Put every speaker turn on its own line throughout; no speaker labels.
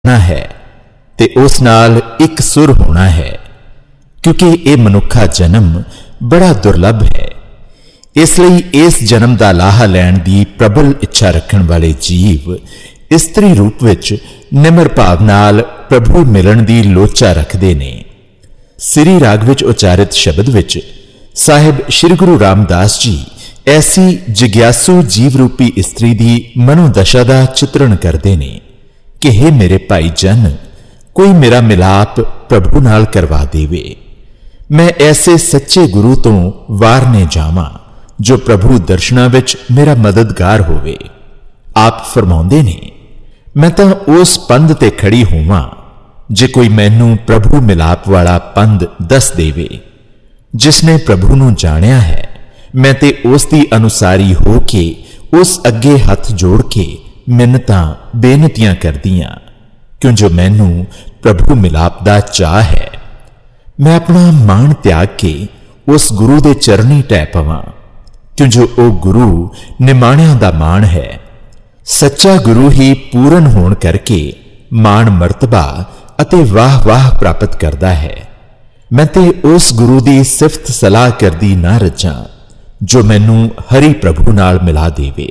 करना है ते उस नाल एक सुर होना है, क्योंकि यह मनुखा जन्म बड़ा दुर्लभ है। इसलिए इस जन्म का लाहा लैण की प्रबल इच्छा रखने वाले जीव इस्त्री रूप विच निमर भाव नाल प्रभु मिलन की लोचा रखते ने। सिरी राग विच उचारित शब्द विच साहिब श्री गुरु रामदास जी ऐसी जिग्यासु जीव रूपी इस्त्री की मनोदशा का चित्रण करते ने कि हे मेरे भाई जन, कोई मेरा मिलाप प्रभु नाल करवा देवे। मैं ऐसे सच्चे गुरु तो वारने जावां जो प्रभु दर्शना विच मेरा मददगार होवे। आप फरमाउंदे ने, मैं तां उस पंध ते खड़ी होवां जे कोई मैनू प्रभु मिलाप वाला पंध दस देवे। जिसने प्रभु नू जानिया है, मैं ते उस दी अनुसारी हो के उस अगे हथ जोड़ के मिन्नतां बेनतियां करदियां, क्यों जो मैनू प्रभु मिलाप दा चाह है। मैं अपना मान त्याग के उस गुरु दे चरनी टै पवां, क्यों जो ओ गुरु निमाणियां दा मान है। सच्चा गुरु ही पूर्ण होण करके मान मर्तबा अते वाह वाह प्राप्त करता है। मैं ते उस गुरु दी सिफत सलाह करदी ना रजां जो मैनू हरि प्रभु नाल मिला देवे।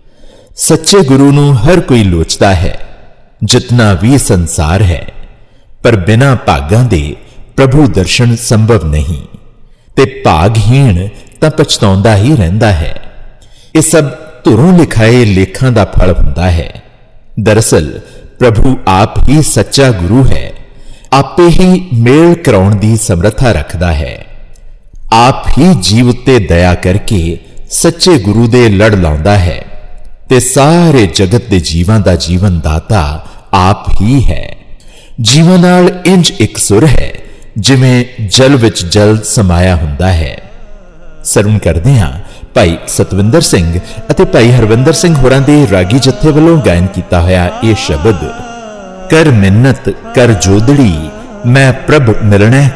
सच्चे गुरु नू हर कोई लोचदा है, जितना भी संसार है, पर बिना भागां दे प्रभु दर्शन संभव नहीं ते भागहीन तां पछताउंदा ही रहिंदा है। यह सब धुरों लिखाए लेखां दा फल हुंदा है। दरअसल प्रभु आप ही सच्चा गुरु है, आपे ही मेल कराउण दी समर्था रखदा है। आप ही जीव उत्ते दया करके सच्चे गुरु दे लड़ लाउंदा है ते सारे जगत दे जीवां दा जीवन दाता आप ही है। जीवां नाल इंज एक सुर है जिवें जल विच जल समाया हुंदा है। सरवण करदे हां भाई सतविंदर सिंह अते भाई हरविंदर सिंह होरां दे रागी जत्थे वल्लों गायन कीता होया यह शब्द। कर मिन्नत कर जोदड़ी मैं प्रभ मिलणै